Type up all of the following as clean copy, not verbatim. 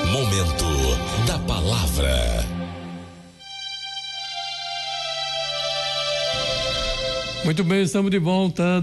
Momento da Palavra. Muito bem, estamos de volta,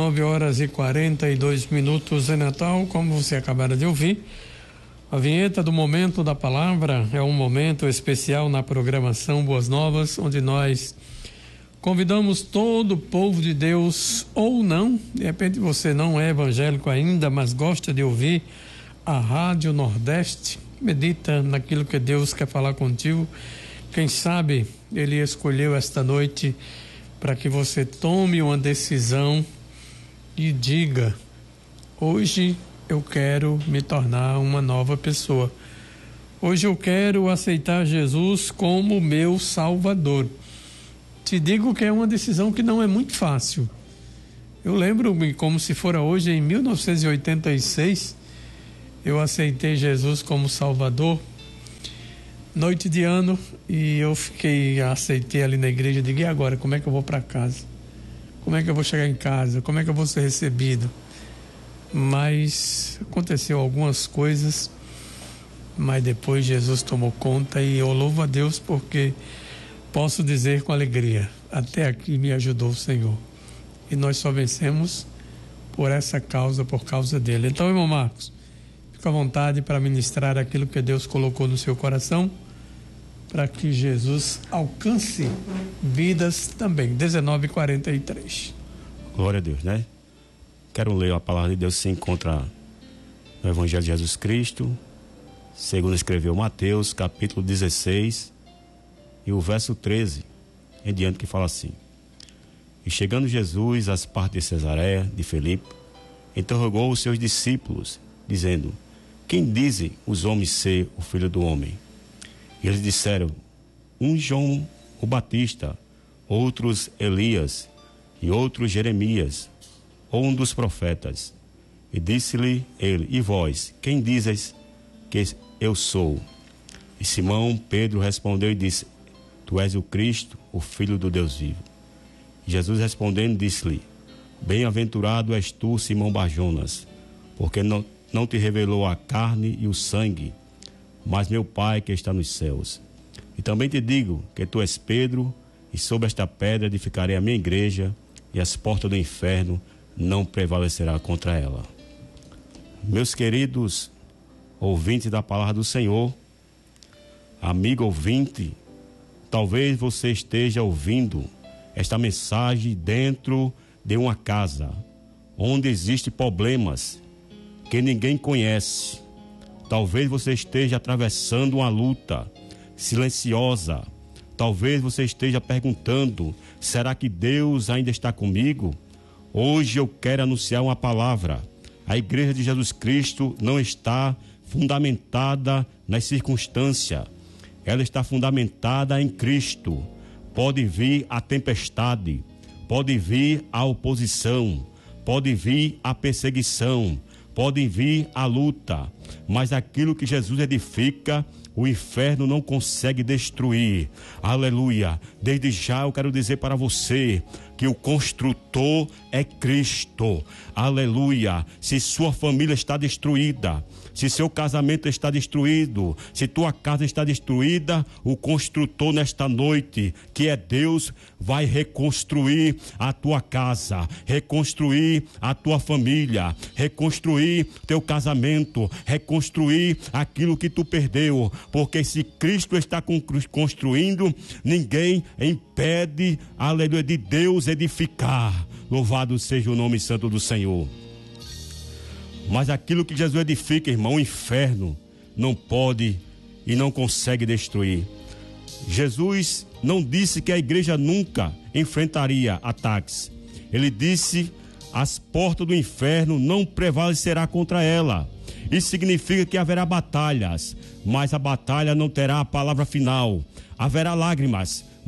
19h42 em Natal, como você acabara de ouvir. A vinheta do Momento da Palavra é um momento especial na programação Boas Novas, onde nós convidamos todo o povo de Deus, ou não, de repente você não é evangélico ainda, mas gosta de ouvir a Rádio Nordeste, medita naquilo que Deus quer falar contigo. Quem sabe Ele escolheu esta noite para que você tome uma decisão e diga: hoje eu quero me tornar uma nova pessoa. Hoje eu quero aceitar Jesus como meu Salvador. Te digo que é uma decisão que não é muito fácil. Eu lembro-me como se fora hoje, em 1986, eu aceitei Jesus como Salvador, noite de ano, e eu aceitei ali na igreja. Digo: e agora, como é que eu vou para casa? Como é que eu vou chegar em casa? Como é que eu vou ser recebido? Mas aconteceu algumas coisas, mas depois Jesus tomou conta, e eu louvo a Deus porque posso dizer com alegria: até aqui me ajudou o Senhor, e nós só vencemos por essa causa, por causa dele. Então, irmão Marcos, fica à vontade para ministrar aquilo que Deus colocou no seu coração, para que Jesus alcance vidas também. 19h43. Glória a Deus, né? Quero ler a palavra de Deus que se encontra no Evangelho de Jesus Cristo, segundo escreveu Mateus, capítulo 16, e o verso 13 em diante, que fala assim: E chegando Jesus às partes de Cesareia de Filipe, interrogou os seus discípulos, dizendo: Quem dizem os homens ser o Filho do Homem? E eles disseram: uns João o Batista, outros Elias, e outros Jeremias, ou um dos profetas. E disse-lhe ele: E vós, quem dizes que eu sou? E Simão Pedro respondeu e disse: Tu és o Cristo, o Filho do Deus vivo. E Jesus respondendo disse-lhe: Bem-aventurado és tu, Simão Barjonas, porque não te revelou a carne e o sangue, mas meu Pai que está nos céus. E também te digo que tu és Pedro, e sobre esta pedra edificarei a minha igreja, e as portas do inferno não prevalecerá contra ela. Meus queridos ouvintes da palavra do Senhor, amigo ouvinte, talvez você esteja ouvindo esta mensagem dentro de uma casa onde existem problemas que ninguém conhece. Talvez você esteja atravessando uma luta silenciosa. Talvez você esteja perguntando: será que Deus ainda está comigo? Hoje eu quero anunciar uma palavra. A Igreja de Jesus Cristo não está fundamentada nas circunstâncias. Ela está fundamentada em Cristo. Pode vir a tempestade, pode vir a oposição, pode vir a perseguição, pode vir a luta, mas aquilo que Jesus edifica, o inferno não consegue destruir. Aleluia. Desde já eu quero dizer para você que o construtor é Cristo. Aleluia. Se sua família está destruída, se seu casamento está destruído, se tua casa está destruída, o construtor nesta noite, que é Deus, vai reconstruir a tua casa, reconstruir a tua família, reconstruir teu casamento, reconstruir aquilo que tu perdeu, porque se Cristo está construindo, ninguém impede, aleluia, de Deus edificar. Louvado seja o nome santo do Senhor. Mas aquilo que Jesus edifica, irmão, o inferno não pode e não consegue destruir. Jesus não disse que a igreja nunca enfrentaria ataques. Ele disse: as portas do inferno não prevalecerá contra ela. Isso significa que haverá batalhas, mas a batalha não terá a palavra final. Haverá lágrimas,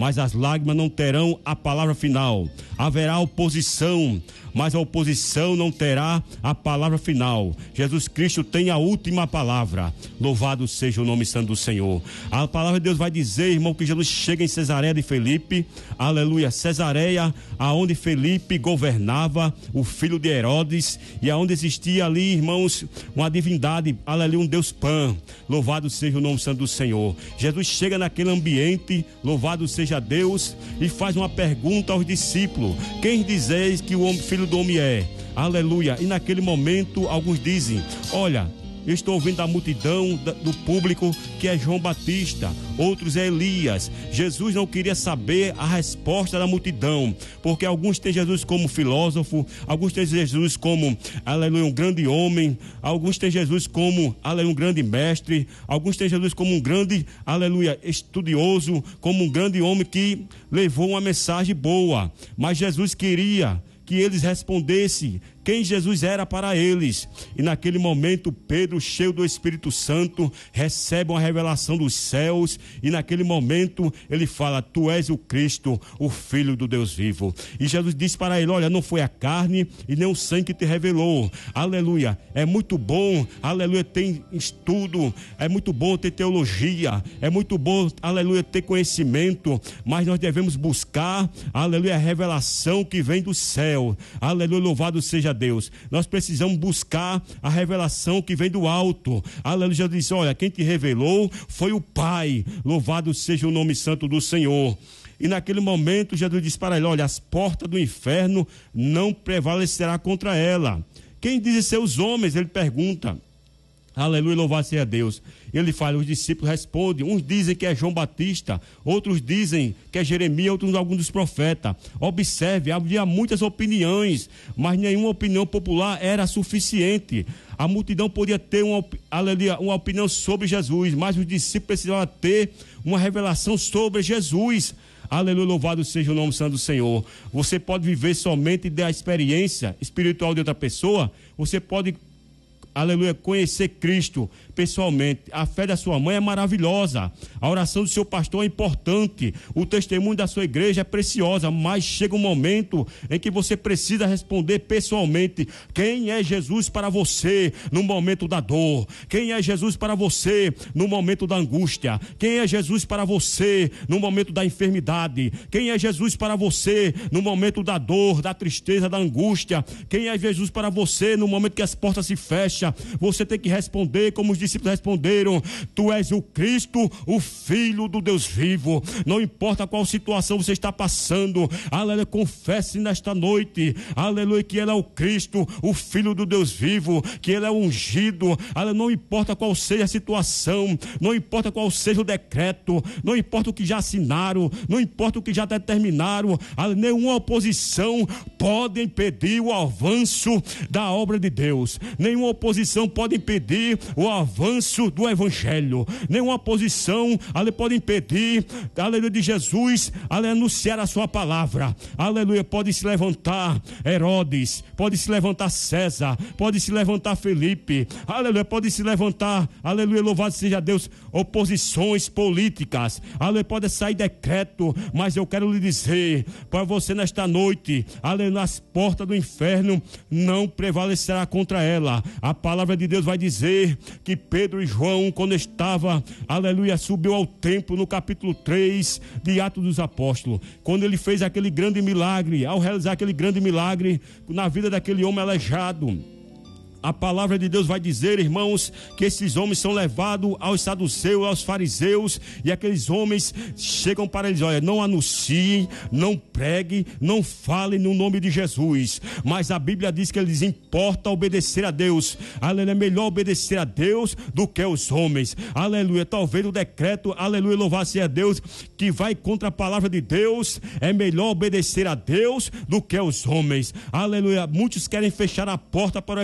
mas as lágrimas não terão a palavra final. Haverá oposição, mas a oposição não terá a palavra final. Jesus Cristo tem a última palavra. Louvado seja o nome santo do Senhor. A palavra de Deus vai dizer, irmão, que Jesus chega em Cesareia de Filipe, aleluia, Cesareia, aonde Filipe governava, o filho de Herodes, e aonde existia ali, irmãos, uma divindade, aleluia, um Deus Pan. Louvado seja o nome santo do Senhor. Jesus chega naquele ambiente, louvado seja Deus, e faz uma pergunta aos discípulos: quem dizeis que o filho do homem é? Aleluia. E naquele momento alguns dizem: olha, eu estou ouvindo a multidão do público que é João Batista, outros é Elias. Jesus não queria saber a resposta da multidão, porque alguns têm Jesus como filósofo, alguns têm Jesus como, aleluia, um grande homem, alguns têm Jesus como, aleluia, um grande mestre, alguns têm Jesus como um grande, aleluia, estudioso, como um grande homem que levou uma mensagem boa. Mas Jesus queria que eles respondessem quem Jesus era para eles. E naquele momento Pedro, cheio do Espírito Santo, recebe uma revelação dos céus, e naquele momento ele fala: tu és o Cristo, o Filho do Deus vivo. E Jesus disse para ele: olha, não foi a carne e nem o sangue que te revelou. Aleluia. É muito bom, aleluia, ter estudo, é muito bom ter teologia, é muito bom, aleluia, ter conhecimento, mas nós devemos buscar, aleluia, a revelação que vem do céu. Aleluia, louvado seja Deus. Nós precisamos buscar a revelação que vem do alto. Aleluia. Jesus disse: olha, quem te revelou foi o Pai. Louvado seja o nome santo do Senhor. E naquele momento Jesus disse para ele: olha, as portas do inferno não prevalecerá contra ela. Quem dizem ser os homens? Ele pergunta. Aleluia, louvado seja Deus. Ele fala, os discípulos respondem, uns dizem que é João Batista, outros dizem que é Jeremias, outros alguns dos profetas. Observe, havia muitas opiniões, mas nenhuma opinião popular era suficiente. A multidão podia ter uma opinião sobre Jesus, mas os discípulos precisavam ter uma revelação sobre Jesus. Aleluia, louvado seja o nome santo do Senhor. Você pode viver somente da experiência espiritual de outra pessoa, você pode, aleluia, conhecer Cristo pessoalmente. A fé da sua mãe é maravilhosa, a oração do seu pastor é importante, o testemunho da sua igreja é preciosa, mas chega um momento em que você precisa responder pessoalmente: quem é Jesus para você no momento da dor? Quem é Jesus para você no momento da angústia? Quem é Jesus para você no momento da enfermidade? Quem é Jesus para você no momento da dor, da tristeza, da angústia? Quem é Jesus para você no momento que as portas se fecham? Você tem que responder como os discípulos responderam: tu és o Cristo, o Filho do Deus vivo. Não importa qual situação você está passando, aleluia, confesse nesta noite, aleluia, que ele é o Cristo, o Filho do Deus vivo, que ele é ungido. Aleluia, não importa qual seja a situação, não importa qual seja o decreto, não importa o que já assinaram, não importa o que já determinaram, nenhuma oposição pode impedir o avanço da obra de Deus, nenhuma oposição pode impedir o avanço do Evangelho, nenhuma oposição pode impedir, aleluia, de Jesus, aleluia, anunciar a sua palavra. Aleluia. Pode se levantar Herodes, pode se levantar César, pode se levantar Felipe, aleluia, pode se levantar, aleluia, louvado seja Deus, oposições políticas, aleluia, pode sair decreto, mas eu quero lhe dizer para você nesta noite, aleluia, as portas do inferno não prevalecerá contra ela. A palavra de Deus vai dizer que Pedro e João, quando estava, aleluia, subiu ao templo no capítulo 3 de Atos dos Apóstolos, quando ele fez aquele grande milagre, ao realizar aquele grande milagre na vida daquele homem aleijado, a palavra de Deus vai dizer, irmãos, que esses homens são levados aos saduceus, aos fariseus, e aqueles homens chegam para eles: olha, não anunciem, não preguem, não falem no nome de Jesus. Mas a Bíblia diz que eles importa obedecer a Deus. Aleluia, é melhor obedecer a Deus do que os homens. Aleluia, talvez o decreto, aleluia, louvado seja Deus, que vai contra a palavra de Deus, é melhor obedecer a Deus do que os homens. Aleluia, muitos querem fechar a porta para o Evangelho.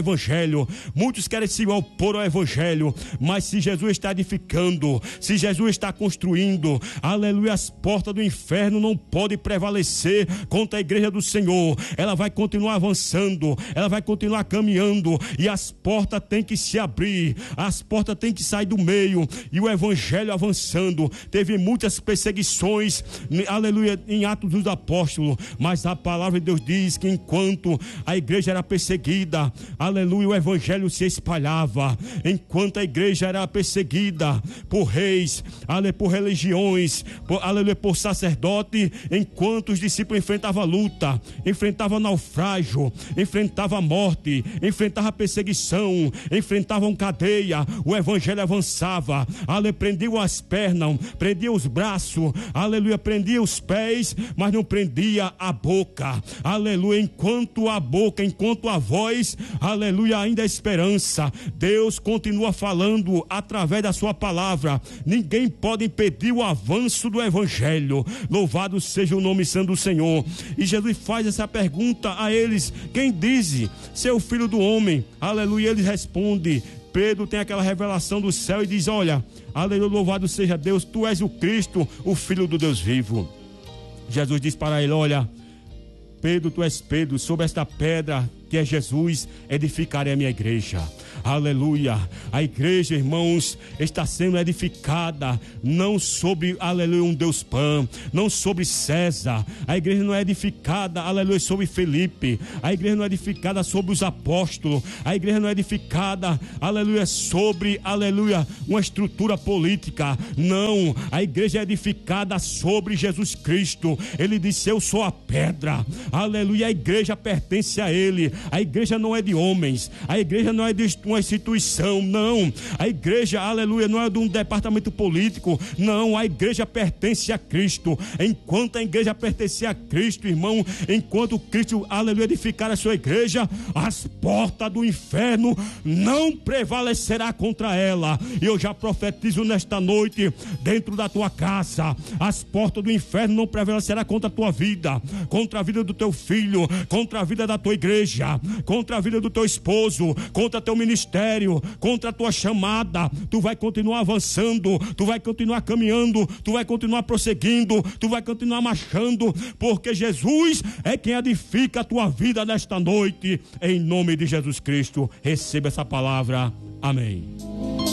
Evangelho. Muitos querem se opor ao Evangelho, mas se Jesus está edificando, se Jesus está construindo, aleluia, as portas do inferno não podem prevalecer contra a igreja do Senhor. Ela vai continuar avançando, ela vai continuar caminhando, e as portas têm que se abrir, as portas têm que sair do meio, e o Evangelho avançando. Teve muitas perseguições, aleluia, em Atos dos Apóstolos, mas a palavra de Deus diz que enquanto a igreja era perseguida, aleluia, o Evangelho se espalhava. Enquanto a igreja era perseguida por reis, aleluia, por religiões, aleluia, por sacerdote, enquanto os discípulos enfrentavam luta, enfrentavam naufrágio, enfrentavam morte, enfrentavam perseguição, enfrentavam cadeia, o Evangelho avançava, aleluia, prendiam as pernas, prendia os braços, aleluia, prendia os pés, mas não prendia a boca, aleluia. Enquanto a boca, enquanto a voz, aleluia, ainda há esperança. Deus continua falando através da sua palavra. Ninguém pode impedir o avanço do Evangelho. Louvado seja o nome santo do Senhor. E Jesus faz essa pergunta a eles: quem diz ser o Filho do Homem? Aleluia. Ele responde. Pedro tem aquela revelação do céu e diz: olha, aleluia, louvado seja Deus, tu és o Cristo, o Filho do Deus vivo. Jesus diz para ele: olha, Pedro, tu és Pedro, sobre esta pedra que é Jesus, edificarei a minha igreja. Aleluia. A igreja, irmãos, está sendo edificada não sobre, aleluia, um Deus Pan, não sobre César. A igreja não é edificada, aleluia, sobre Felipe. A igreja não é edificada sobre os apóstolos. A igreja não é edificada, aleluia, sobre, aleluia, uma estrutura política. Não, a igreja é edificada sobre Jesus Cristo. Ele disse: eu sou a pedra. Aleluia, a igreja pertence a Ele. A igreja não é de homens, a igreja não é de uma instituição, não. A igreja, aleluia, não é de um departamento político, não. A igreja pertence a Cristo. Enquanto a igreja pertencer a Cristo, irmão, enquanto Cristo, aleluia, edificar a sua igreja, as portas do inferno não prevalecerá contra ela. E eu já profetizo nesta noite, dentro da tua casa, as portas do inferno não prevalecerá contra a tua vida, contra a vida do teu filho, contra a vida da tua igreja, contra a vida do teu esposo, contra teu ministério, contra a tua chamada. Tu vai continuar avançando, tu vai continuar caminhando, tu vai continuar prosseguindo, tu vai continuar marchando, porque Jesus é quem edifica a tua vida nesta noite. Em nome de Jesus Cristo, receba essa palavra. Amém.